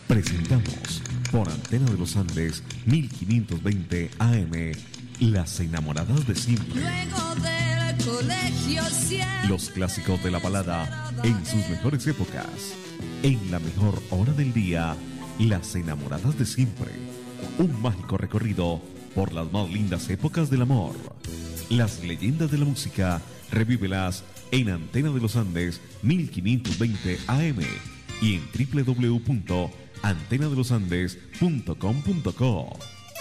Presentamos por Antena de los Andes 1520 AM Las Enamoradas de Siempre. Luego del colegio siempre. Los clásicos de la balada en sus mejores épocas. En la mejor hora del día, Las Enamoradas de Siempre. Un mágico recorrido por las más lindas épocas del amor. Las leyendas de la música, revívelas en Antena de los Andes 1520 AM y en www.antenadelosandes.com.co.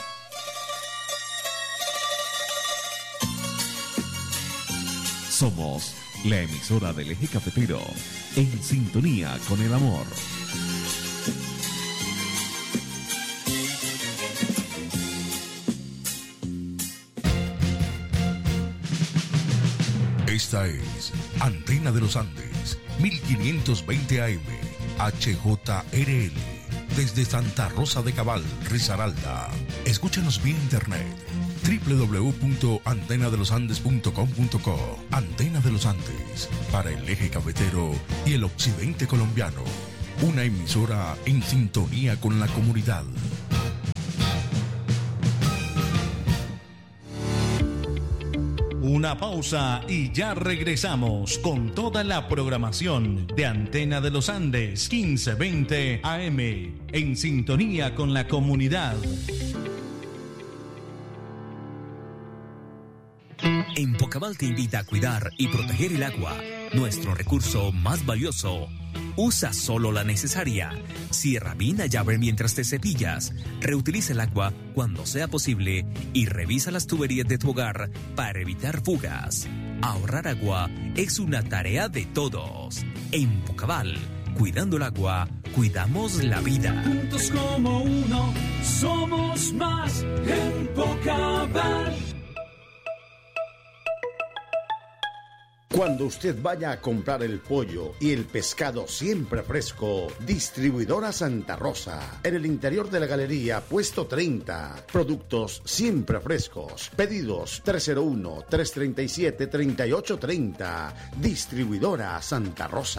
Somos la emisora del Eje Cafetero, en sintonía con el amor. Esta es Antena de los Andes, 1520 AM, HJRL, desde Santa Rosa de Cabal, Risaralda. Escúchanos vía internet, www.antenadelosandes.com.co. Antena de los Andes, para el Eje Cafetero y el occidente colombiano. Una emisora en sintonía con la comunidad. Una pausa y ya regresamos con toda la programación de Antena de los Andes 1520 AM, en sintonía con la comunidad. Empocabal te invita a cuidar y proteger el agua, nuestro recurso más valioso. Usa solo la necesaria. Cierra bien la llave mientras te cepillas. Reutiliza el agua cuando sea posible y revisa las tuberías de tu hogar para evitar fugas. Ahorrar agua es una tarea de todos. Empocabal, cuidando el agua, cuidamos la vida. Juntos como uno, somos más. Empocabal. Cuando usted vaya a comprar el pollo y el pescado siempre fresco, Distribuidora Santa Rosa, en el interior de la galería, puesto 30. Productos siempre frescos. Pedidos 301-337-3830. Distribuidora Santa Rosa.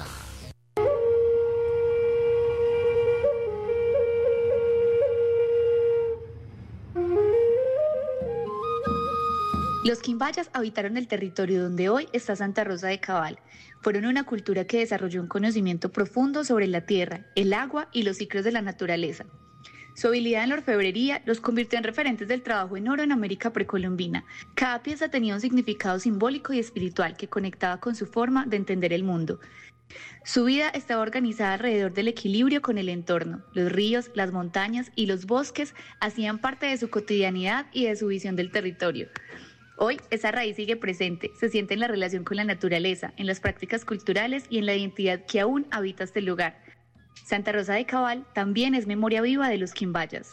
Los quimbayas habitaron el territorio donde hoy está Santa Rosa de Cabal. Fueron una cultura que desarrolló un conocimiento profundo sobre la tierra, el agua y los ciclos de la naturaleza. Su habilidad en la orfebrería los convirtió en referentes del trabajo en oro en América precolombina. Cada pieza tenía un significado simbólico y espiritual que conectaba con su forma de entender el mundo. Su vida estaba organizada alrededor del equilibrio con el entorno. Los ríos, las montañas y los bosques hacían parte de su cotidianidad y de su visión del territorio. Hoy, esa raíz sigue presente, se siente en la relación con la naturaleza, en las prácticas culturales y en la identidad que aún habita este lugar. Santa Rosa de Cabal también es memoria viva de los quimbayas.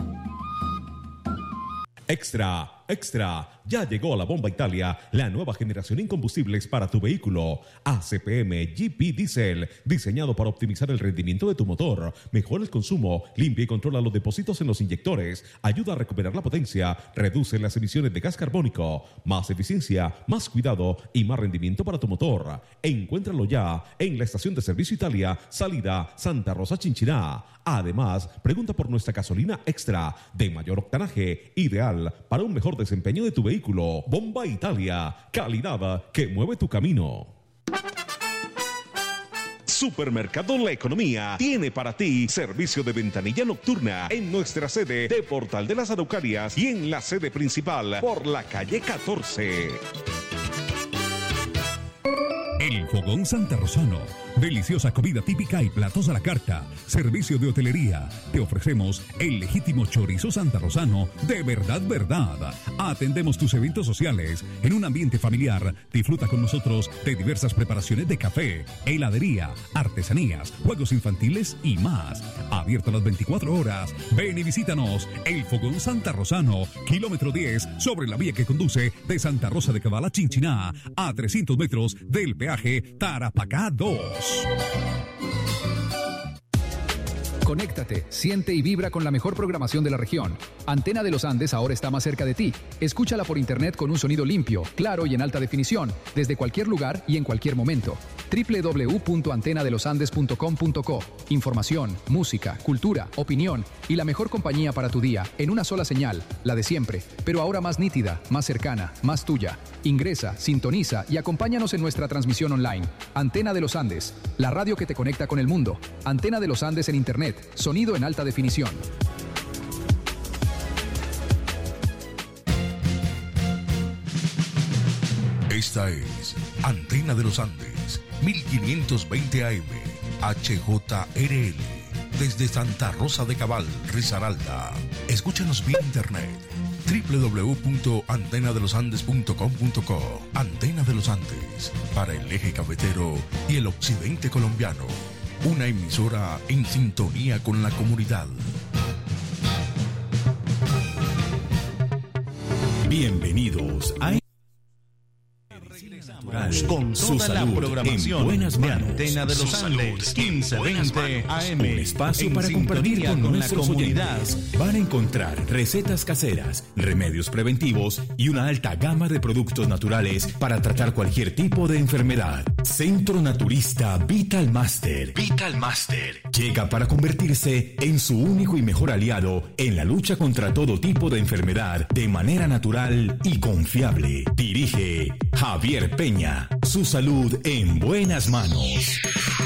Extra, extra, ya llegó a la Bomba Italia, la nueva generación en combustibles para tu vehículo. ACPM GP Diesel, diseñado para optimizar el rendimiento de tu motor, mejora el consumo, limpia y controla los depósitos en los inyectores, ayuda a recuperar la potencia, reduce las emisiones de gas carbónico, más eficiencia, más cuidado y más rendimiento para tu motor. Encuéntralo ya en la estación de servicio Italia, salida Santa Rosa Chinchiná. Además, pregunta por nuestra gasolina extra de mayor octanaje, ideal para un mejor desempeño de tu vehículo. Bomba Italia, calidad que mueve tu camino. Supermercado La Economía tiene para ti servicio de ventanilla nocturna en nuestra sede de Portal de las Araucarias y en la sede principal por la calle 14. El Fogón Santa Rosano. Deliciosa comida típica y platos a la carta. Servicio de hotelería. Te ofrecemos el legítimo chorizo santarrosano de verdad, verdad. Atendemos tus eventos sociales en un ambiente familiar. Disfruta con nosotros de diversas preparaciones de café, heladería, artesanías, juegos infantiles y más. Abierto las 24 horas. Ven y visítanos. El Fogón Santa Rosano, kilómetro 10, sobre la vía que conduce de Santa Rosa de Cabal a Chinchiná, a 300 metros del peaje Tarapacá 2. Conéctate, siente y vibra con la mejor programación de la región. Antena de los Andes ahora está más cerca de ti. Escúchala por internet con un sonido limpio, claro y en alta definición, desde cualquier lugar y en cualquier momento. www.antenadelosandes.com.co. Información, música, cultura, opinión y la mejor compañía para tu día en una sola señal, la de siempre, pero ahora más nítida, más cercana, más tuya. Ingresa, sintoniza y acompáñanos en nuestra transmisión online. Antena de los Andes, la radio que te conecta con el mundo. Antena de los Andes en Internet, sonido en alta definición. Esta es Antena de los Andes, 1520 AM, HJRL, desde Santa Rosa de Cabal, Risaralda. Escúchanos vía internet, www.antenadelosandes.com.co. Antena de los Andes, para el eje cafetero y el occidente colombiano. Una emisora en sintonía con la comunidad. Bienvenidos a con toda la programación en buenas manos. Antena de los Andes, 1520 AM. Un espacio para compartir con nuestros oyentes. Van a encontrar recetas caseras, remedios preventivos y una alta gama de productos naturales para tratar cualquier tipo de enfermedad. Centro Naturista Vital Master. Vital Master llega para convertirse en su único y mejor aliado en la lucha contra todo tipo de enfermedad de manera natural y confiable. Dirige Javier Peña. Su salud en buenas manos.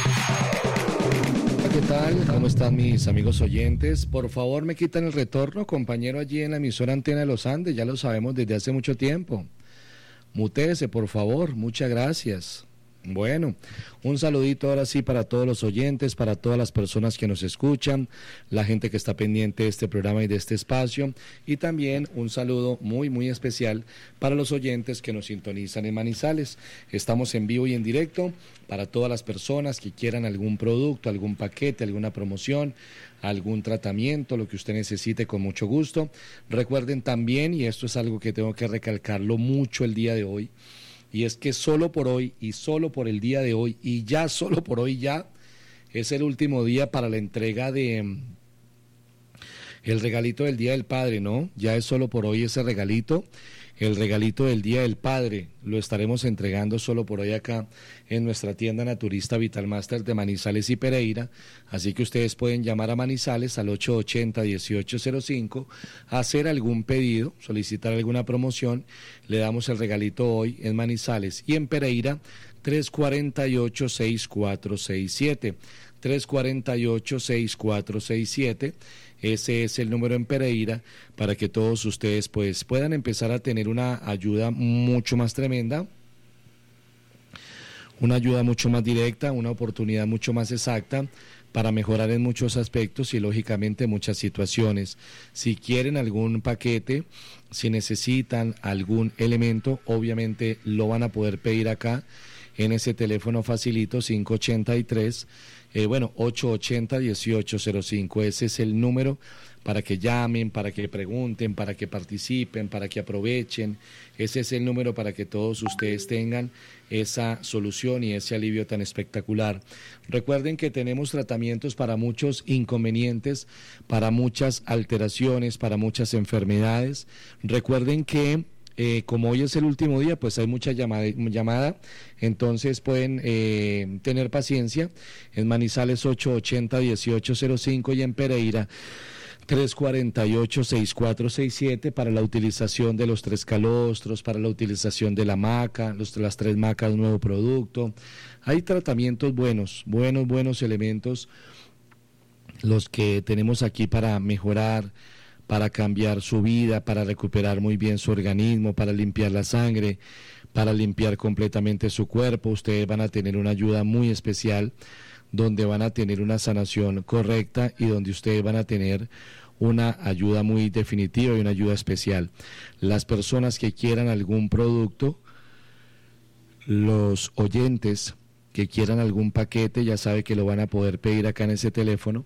¿Qué tal? ¿Cómo están mis amigos oyentes? Por favor, me quitan el retorno, compañero, allí en la emisora Antena de los Andes. Ya lo sabemos desde hace mucho tiempo. Mutéese, por favor. Muchas gracias. Bueno, un saludito ahora sí para todos los oyentes, para todas las personas que nos escuchan, la gente que está pendiente de este programa y de este espacio, y también un saludo muy, muy especial para los oyentes que nos sintonizan en Manizales. Estamos en vivo y en directo para todas las personas que quieran algún producto, algún paquete, alguna promoción, algún tratamiento, lo que usted necesite, con mucho gusto. Recuerden también, y esto es algo que tengo que recalcarlo mucho el día de hoy, y es que solo por hoy y solo por el día de hoy y ya solo por hoy ya es el último día para la entrega de el regalito del Día del Padre, ¿no? Ya es solo por hoy ese regalito. El regalito del Día del Padre lo estaremos entregando solo por hoy acá en nuestra tienda naturista Vital Master de Manizales y Pereira. Así que ustedes pueden llamar a Manizales al 880-1805, hacer algún pedido, solicitar alguna promoción. Le damos el regalito hoy en Manizales, y en Pereira 348-6467. 348-6467. Ese es el número en Pereira, para que todos ustedes pues puedan empezar a tener una ayuda mucho más tremenda, una ayuda mucho más directa, una oportunidad mucho más exacta para mejorar en muchos aspectos y lógicamente muchas situaciones. Si quieren algún paquete, si necesitan algún elemento, obviamente lo van a poder pedir acá en ese teléfono facilito 583 880-1805. Ese es el número para que llamen, para que pregunten, para que participen, para que aprovechen. Ese es el número para que todos ustedes tengan esa solución y ese alivio tan espectacular. Recuerden que tenemos tratamientos para muchos inconvenientes, para muchas alteraciones, para muchas enfermedades. Recuerden que como hoy es el último día, pues hay mucha llamada, entonces pueden tener paciencia. En Manizales 880-1805 y en Pereira 348-6467 para la utilización de los 3 calostros, para la utilización de la maca, las 3 macas, un nuevo producto. Hay tratamientos buenos elementos los que tenemos aquí para mejorar, para cambiar su vida, para recuperar muy bien su organismo, para limpiar la sangre, para limpiar completamente su cuerpo. Ustedes van a tener una ayuda muy especial, donde van a tener una sanación correcta y donde ustedes van a tener una ayuda muy definitiva y una ayuda especial. Las personas que quieran algún producto, los oyentes que quieran algún paquete, ya sabe que lo van a poder pedir acá en ese teléfono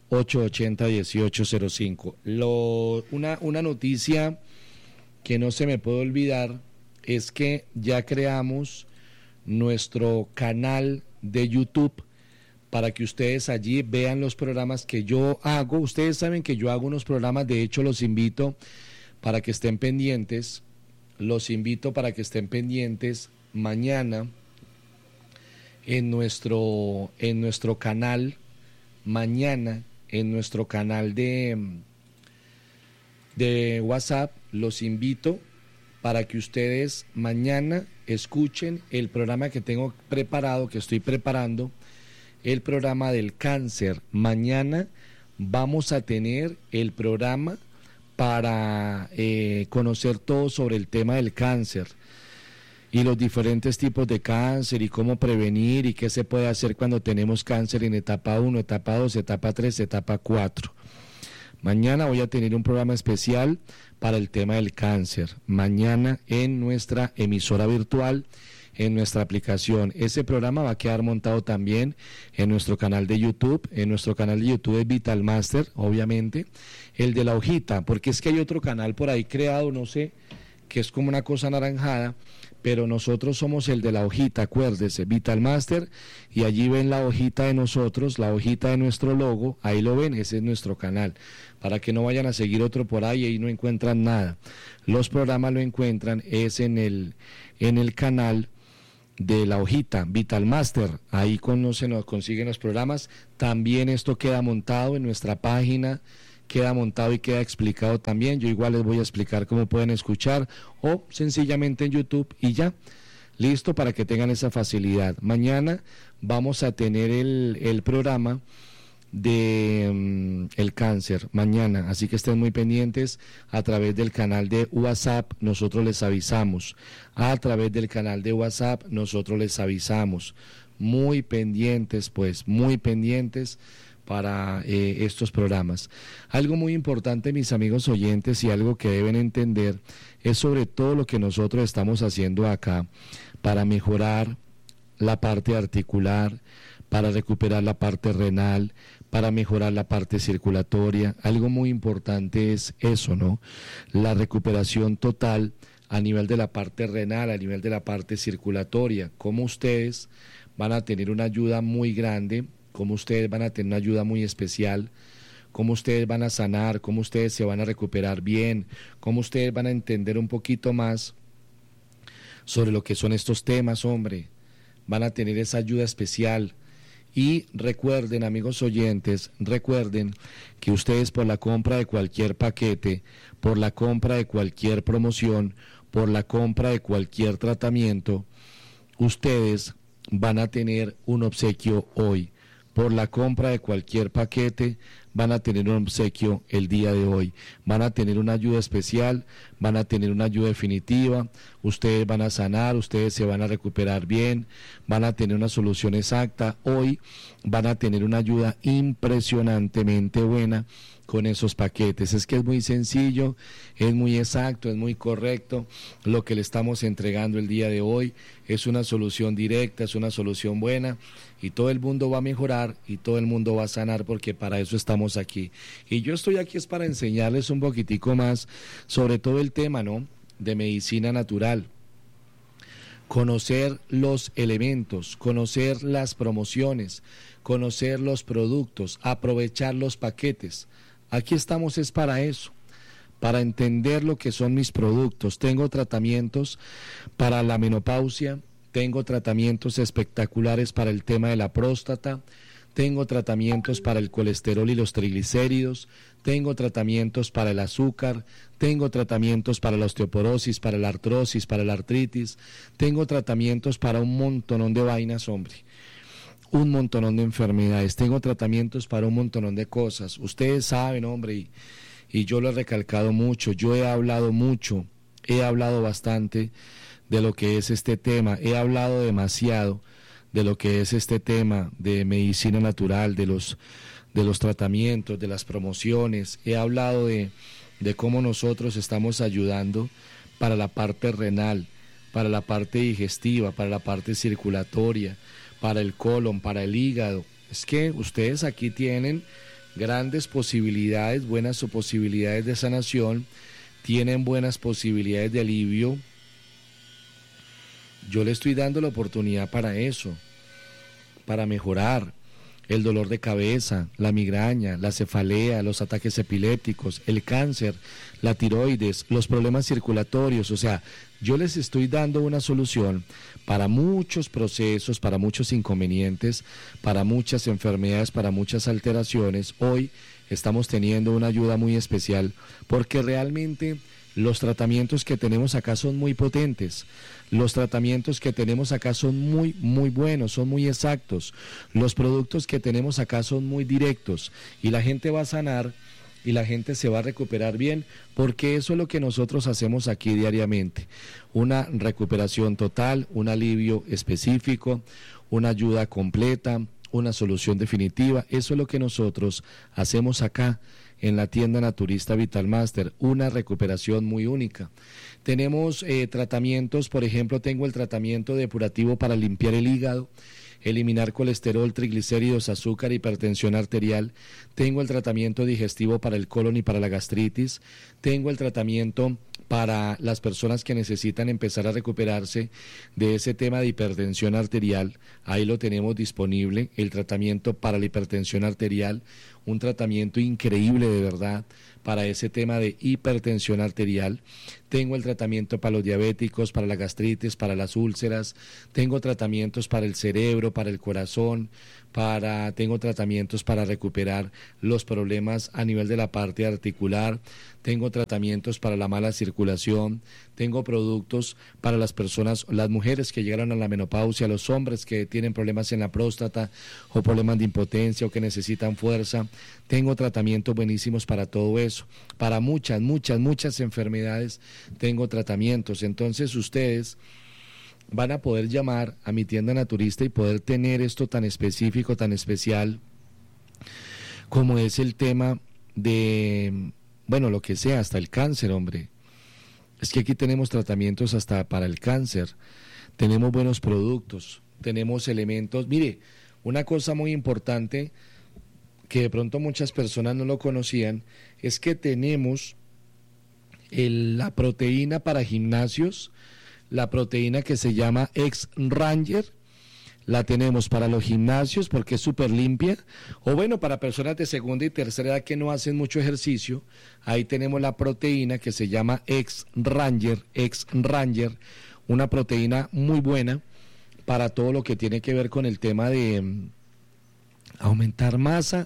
880-1805. Una noticia que no se me puede olvidar es que ya creamos nuestro canal de YouTube para que ustedes allí vean los programas que yo hago. Ustedes saben que yo hago unos programas, de hecho los invito para que estén pendientes. Los invito para que estén pendientes mañana en nuestro canal mañana, en nuestro canal de WhatsApp. Los invito para que ustedes mañana escuchen el programa que tengo preparado, que estoy preparando, el programa del cáncer. Mañana vamos a tener el programa para conocer todo sobre el tema del cáncer y los diferentes tipos de cáncer y cómo prevenir y qué se puede hacer cuando tenemos cáncer en etapa 1, etapa 2, etapa 3, etapa 4. Mañana voy a tener un programa especial para el tema del cáncer. Mañana en nuestra emisora virtual, en nuestra aplicación. Ese programa va a quedar montado también en nuestro canal de YouTube. En nuestro canal de YouTube es Vital Master, obviamente. El de la hojita, porque es que hay otro canal por ahí creado, no sé, que es como una cosa anaranjada, pero nosotros somos el de la hojita, acuérdese, Vital Master, y allí ven la hojita de nosotros, la hojita de nuestro logo, ahí lo ven, ese es nuestro canal, para que no vayan a seguir otro por ahí y no encuentran nada. Los programas lo encuentran, es en el canal de la hojita, Vital Master, ahí se nos consiguen los programas. También esto queda montado en nuestra página, queda montado y queda explicado también. Yo igual les voy a explicar cómo pueden escuchar o sencillamente en YouTube y ya, listo, para que tengan esa facilidad. Mañana vamos a tener el programa de el cáncer, mañana, así que estén muy pendientes a través del canal de WhatsApp, nosotros les avisamos, a través del canal de WhatsApp nosotros les avisamos, muy pendientes pues, muy pendientes para estos programas. Algo muy importante, mis amigos oyentes, y algo que deben entender es sobre todo lo que nosotros estamos haciendo acá para mejorar la parte articular, para recuperar la parte renal, para mejorar la parte circulatoria. Algo muy importante es eso, ¿no? La recuperación total a nivel de la parte renal, a nivel de la parte circulatoria. Cómo ustedes van a tener una ayuda muy grande, cómo ustedes van a tener una ayuda muy especial, cómo ustedes van a sanar, cómo ustedes se van a recuperar bien, cómo ustedes van a entender un poquito más sobre lo que son estos temas, hombre. Van a tener esa ayuda especial. Y recuerden, amigos oyentes, recuerden que ustedes por la compra de cualquier paquete, por la compra de cualquier promoción, por la compra de cualquier tratamiento, ustedes van a tener un obsequio hoy. Por la compra de cualquier paquete van a tener un obsequio el día de hoy, van a tener una ayuda especial, van a tener una ayuda definitiva, ustedes van a sanar, ustedes se van a recuperar bien, van a tener una solución exacta, hoy van a tener una ayuda impresionantemente buena con esos paquetes. Es que es muy sencillo, es muy exacto, es muy correcto lo que le estamos entregando el día de hoy, es una solución directa, es una solución buena y todo el mundo va a mejorar y todo el mundo va a sanar porque para eso estamos aquí. Y yo estoy aquí es para enseñarles un poquitico más sobre todo el tema, ¿no?, de medicina natural. Conocer los elementos, conocer las promociones, conocer los productos, aprovechar los paquetes. Aquí estamos es para eso, para entender lo que son mis productos. Tengo tratamientos para la menopausia, tengo tratamientos espectaculares para el tema de la próstata, tengo tratamientos para el colesterol y los triglicéridos, tengo tratamientos para el azúcar, tengo tratamientos para la osteoporosis, para la artrosis, para la artritis, tengo tratamientos para un montonón de vainas, hombre, un montonón de enfermedades, tengo tratamientos para un montonón de cosas. Ustedes saben, hombre, y yo lo he recalcado mucho, yo he hablado mucho, he hablado bastante de lo que es este tema, he hablado demasiado de lo que es este tema de medicina natural, de los tratamientos, de las promociones, he hablado de cómo nosotros estamos ayudando para la parte renal, para la parte digestiva, para la parte circulatoria, para el colon, para el hígado. Es que ustedes aquí tienen grandes posibilidades, buenas posibilidades de sanación, tienen buenas posibilidades de alivio. Yo le estoy dando la oportunidad para eso, para mejorar. el dolor de cabeza, la migraña, la cefalea, los ataques epilépticos, el cáncer, la tiroides, los problemas circulatorios. O sea, yo les estoy dando una solución para muchos procesos, para muchos inconvenientes, para muchas enfermedades, para muchas alteraciones. Hoy estamos teniendo una ayuda muy especial porque realmente los tratamientos que tenemos acá son muy potentes. Los tratamientos que tenemos acá son muy, muy buenos, son muy exactos. Los productos que tenemos acá son muy directos y la gente va a sanar y la gente se va a recuperar bien, porque eso es lo que nosotros hacemos aquí diariamente. Una recuperación total, un alivio específico, una ayuda completa, una solución definitiva. Eso es lo que nosotros hacemos acá en la tienda naturista Vitalmaster, una recuperación muy única. Tenemos tratamientos, por ejemplo, tengo el tratamiento depurativo para limpiar el hígado, eliminar colesterol, triglicéridos, azúcar, hipertensión arterial. Tengo el tratamiento digestivo para el colon y para la gastritis. Tengo el tratamiento para las personas que necesitan empezar a recuperarse de ese tema de hipertensión arterial. Ahí lo tenemos disponible, el tratamiento para la hipertensión arterial, un tratamiento increíble de verdad para ese tema de hipertensión arterial. Tengo el tratamiento para los diabéticos, para la gastritis, para las úlceras. Tengo tratamientos para el cerebro, para el corazón, tengo tratamientos para recuperar los problemas a nivel de la parte articular. Tengo tratamientos para la mala circulación. Tengo productos para las personas, las mujeres que llegaron a la menopausia, los hombres que tienen problemas en la próstata o problemas de impotencia o que necesitan fuerza. Tengo tratamientos buenísimos para todo eso. Para muchas enfermedades tengo tratamientos. Entonces ustedes van a poder llamar a mi tienda naturista y poder tener esto tan específico, tan especial, como es el tema de, bueno, lo que sea, hasta el cáncer, hombre. Es que aquí tenemos tratamientos hasta para el cáncer, tenemos buenos productos, tenemos elementos. Mire, una cosa muy importante que de pronto muchas personas no lo conocían, es que tenemos la proteína para gimnasios, la proteína que se llama X-Ranger, la tenemos para los gimnasios porque es súper limpia, o bueno, para personas de segunda y tercera edad que no hacen mucho ejercicio. Ahí tenemos la proteína que se llama X-Ranger, una proteína muy buena para todo lo que tiene que ver con el tema de aumentar masa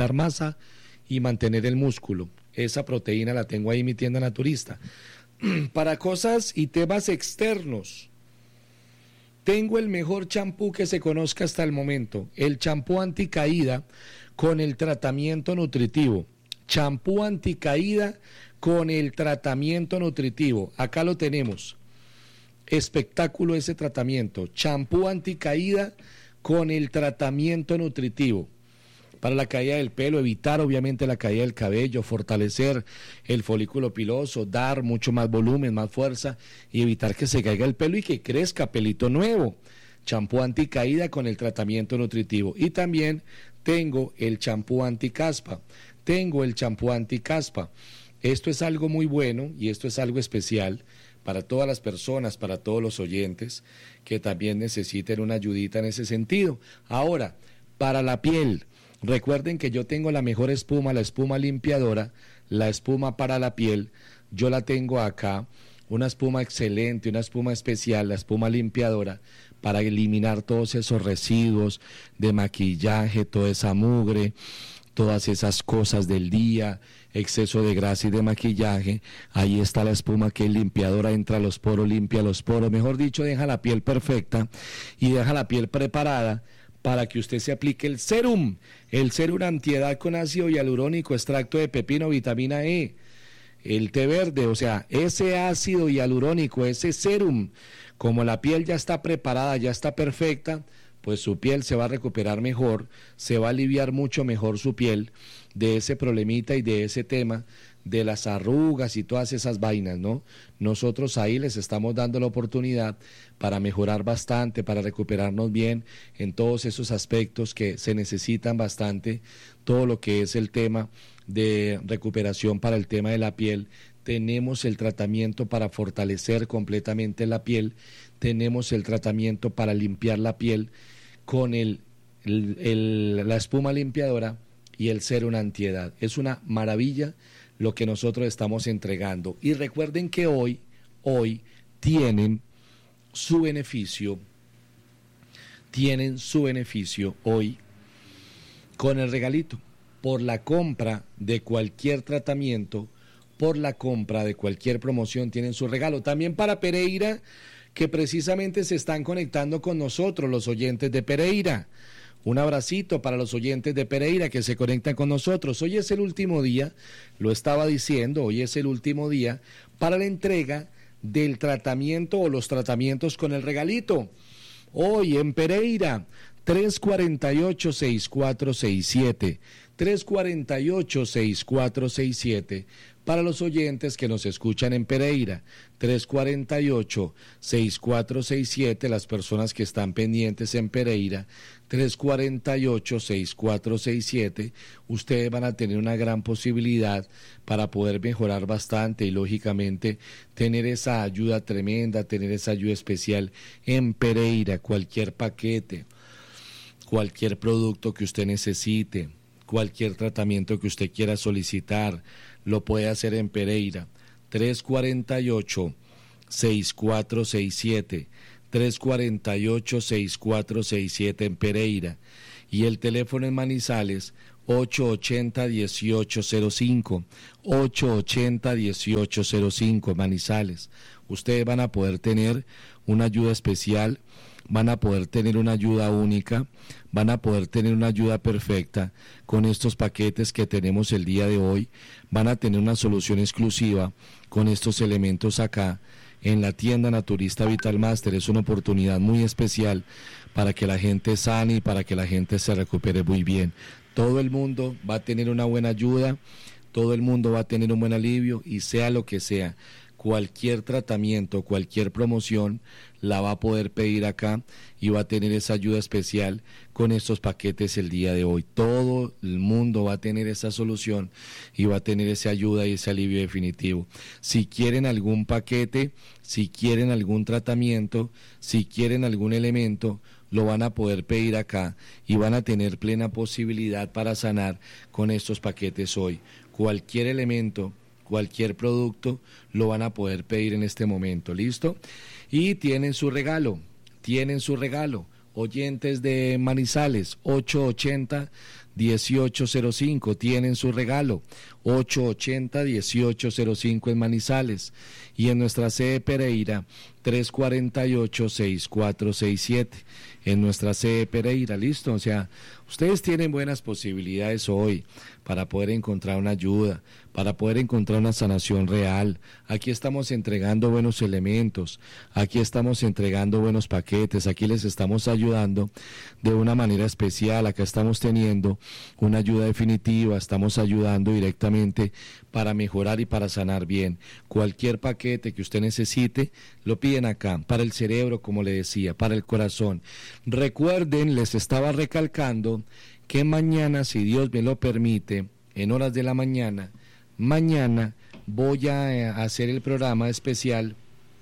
y mantener el músculo. Esa proteína la tengo ahí en mi tienda naturista. Para cosas y temas externos, tengo el mejor champú que se conozca hasta el momento, el champú anticaída con el tratamiento nutritivo. Champú anticaída con el tratamiento nutritivo. Acá lo tenemos. Espectáculo ese tratamiento. Champú anticaída con el tratamiento nutritivo. Para la caída del pelo, evitar obviamente la caída del cabello, fortalecer el folículo piloso, dar mucho más volumen, más fuerza y evitar que se caiga el pelo y que crezca pelito nuevo. Champú anticaída con el tratamiento nutritivo. Y también tengo el champú anticaspa. Esto es algo muy bueno y esto es algo especial para todas las personas, para todos los oyentes que también necesiten una ayudita en ese sentido. Ahora, para la piel, recuerden que yo tengo la mejor espuma, la espuma limpiadora, la espuma para la piel. Yo la tengo acá, una espuma excelente, una espuma especial, la espuma limpiadora, para eliminar todos esos residuos de maquillaje, toda esa mugre, todas esas cosas del día, exceso de grasa y de maquillaje. Ahí está la espuma que es limpiadora, entra a los poros, limpia los poros, mejor dicho, deja la piel perfecta y deja la piel preparada para que usted se aplique el serum antiedad con ácido hialurónico, extracto de pepino, vitamina E, el té verde. O sea, ese ácido hialurónico, ese serum, como la piel ya está preparada, ya está perfecta, pues su piel se va a recuperar mejor, se va a aliviar mucho mejor su piel de ese problemita y de ese tema de las arrugas y todas esas vainas, ¿no? Nosotros ahí les estamos dando la oportunidad para mejorar bastante, para recuperarnos bien en todos esos aspectos que se necesitan bastante, todo lo que es el tema de recuperación para el tema de la piel. Tenemos el tratamiento para fortalecer completamente la piel, tenemos el tratamiento para limpiar la piel con el la espuma limpiadora y el serum antiedad. Es una maravilla lo que nosotros estamos entregando. Y recuerden que hoy tienen su beneficio hoy con el regalito. Por la compra de cualquier tratamiento, por la compra de cualquier promoción, tienen su regalo. También para Pereira, que precisamente se están conectando con nosotros, los oyentes de Pereira. Un abracito para los oyentes de Pereira que se conectan con nosotros. Hoy es el último día, lo estaba diciendo, hoy es el último día para la entrega del tratamiento o los tratamientos con el regalito. Hoy en Pereira, 348-6467, 348-6467. Para los oyentes que nos escuchan en Pereira, 348-6467, las personas que están pendientes en Pereira, 348-6467, ustedes van a tener una gran posibilidad para poder mejorar bastante y lógicamente tener esa ayuda tremenda, tener esa ayuda especial en Pereira. Cualquier paquete, cualquier producto que usted necesite, cualquier tratamiento que usted quiera solicitar, lo puede hacer en Pereira. 348-6467, 348-6467 en Pereira. Y el teléfono en Manizales, 880-1805, 880-1805 Manizales. Ustedes van a poder tener una ayuda especial, van a poder tener una ayuda única, van a poder tener una ayuda perfecta con estos paquetes que tenemos el día de hoy. Van a tener una solución exclusiva con estos elementos acá en la tienda Naturista Vital Master. Es una oportunidad muy especial para que la gente sane y para que la gente se recupere muy bien. Todo el mundo va a tener una buena ayuda, todo el mundo va a tener un buen alivio y sea lo que sea, cualquier tratamiento, cualquier promoción la va a poder pedir acá y va a tener esa ayuda especial con estos paquetes el día de hoy. Todo el mundo va a tener esa solución y va a tener esa ayuda y ese alivio definitivo. Si quieren algún paquete, si quieren algún tratamiento, si quieren algún elemento, lo van a poder pedir acá y van a tener plena posibilidad para sanar con estos paquetes hoy. Cualquier elemento, cualquier producto lo van a poder pedir en este momento, ¿listo? Y tienen su regalo, oyentes de Manizales, 880-1805, tienen su regalo, 880-1805 en Manizales, y en nuestra sede Pereira, 348-6467, en nuestra sede Pereira, ¿listo? O sea, ustedes tienen buenas posibilidades hoy para poder encontrar una ayuda, para poder encontrar una sanación real. Aquí estamos entregando buenos elementos, aquí estamos entregando buenos paquetes, aquí les estamos ayudando de una manera especial, acá estamos teniendo una ayuda definitiva, estamos ayudando directamente para mejorar y para sanar bien. Cualquier paquete que usted necesite, lo piden acá, para el cerebro, como le decía, para el corazón. Recuerden, les estaba recalcando que mañana, si Dios me lo permite, en horas de la mañana, mañana voy a hacer el programa especial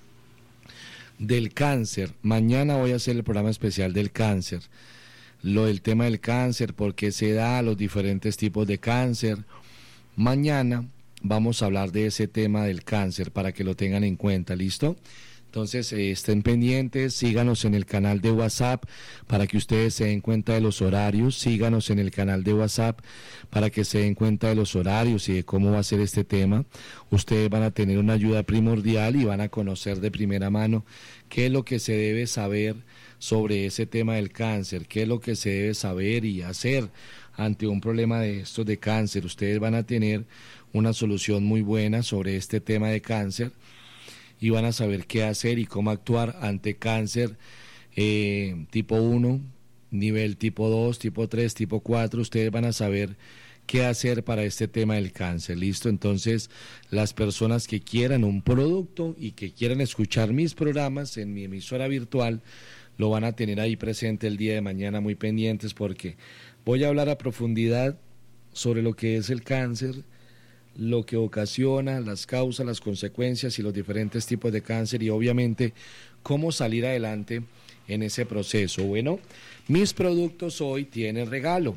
del cáncer. Mañana voy a hacer el programa especial del cáncer. El tema del cáncer, por qué se da, los diferentes tipos de cáncer. Mañana vamos a hablar de ese tema del cáncer para que lo tengan en cuenta, ¿listo? Entonces estén pendientes, síganos en el canal de WhatsApp para que ustedes se den cuenta de los horarios, síganos en el canal de WhatsApp para que se den cuenta de los horarios y de cómo va a ser este tema. Ustedes van a tener una ayuda primordial y van a conocer de primera mano qué es lo que se debe saber sobre ese tema del cáncer, qué es lo que se debe saber y hacer ante un problema de estos de cáncer. Ustedes van a tener una solución muy buena sobre este tema de cáncer y van a saber qué hacer y cómo actuar ante cáncer tipo 1, nivel tipo 2, tipo 3, tipo 4. Ustedes van a saber qué hacer para este tema del cáncer, ¿listo? Entonces, las personas que quieran un producto y que quieran escuchar mis programas en mi emisora virtual, lo van a tener ahí presente el día de mañana, muy pendientes, porque voy a hablar a profundidad sobre lo que es el cáncer, lo que ocasiona, las causas, las consecuencias y los diferentes tipos de cáncer y obviamente cómo salir adelante en ese proceso. Bueno, mis productos hoy tienen regalo.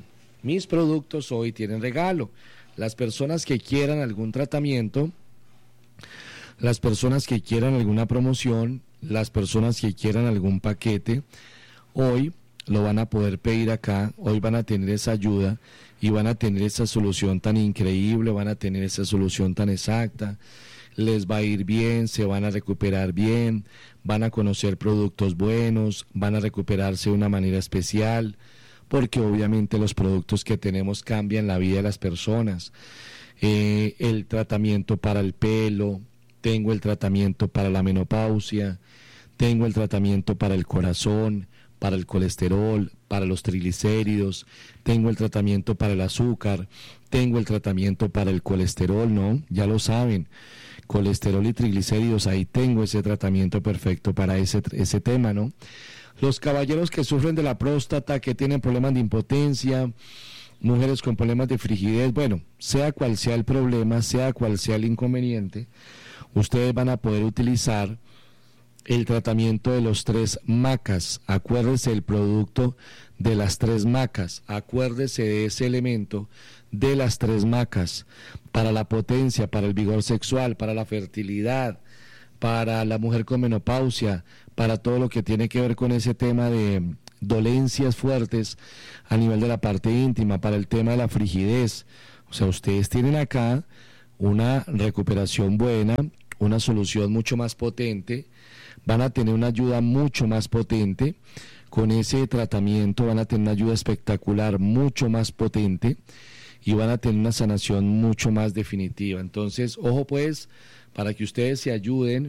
Las personas que quieran algún tratamiento, las personas que quieran alguna promoción, las personas que quieran algún paquete, hoy lo van a poder pedir acá, hoy van a tener esa ayuda y van a tener esa solución tan increíble, van a tener esa solución tan exacta, les va a ir bien, se van a recuperar bien, van a conocer productos buenos, van a recuperarse de una manera especial, porque obviamente los productos que tenemos cambian la vida de las personas. El tratamiento para el pelo, tengo el tratamiento para la menopausia, tengo el tratamiento para el corazón, para el colesterol, para los triglicéridos, tengo el tratamiento para el azúcar, tengo el tratamiento para el colesterol, ¿no? Ya lo saben, colesterol y triglicéridos, ahí tengo ese tratamiento perfecto para ese tema, ¿no? Los caballeros que sufren de la próstata, que tienen problemas de impotencia, mujeres con problemas de frigidez, bueno, sea cual sea el problema, sea cual sea el inconveniente, ustedes van a poder utilizar el tratamiento de los 3 macas. Acuérdese del producto de las 3 macas, acuérdese de ese elemento de las 3 macas, para la potencia, para el vigor sexual, para la fertilidad, para la mujer con menopausia, para todo lo que tiene que ver con ese tema de dolencias fuertes a nivel de la parte íntima, para el tema de la frigidez. O sea, ustedes tienen acá una recuperación buena, una solución mucho más potente, van a tener una ayuda mucho más potente, con ese tratamiento van a tener una ayuda espectacular, mucho más potente, y van a tener una sanación mucho más definitiva. Entonces, ojo pues, para que ustedes se ayuden,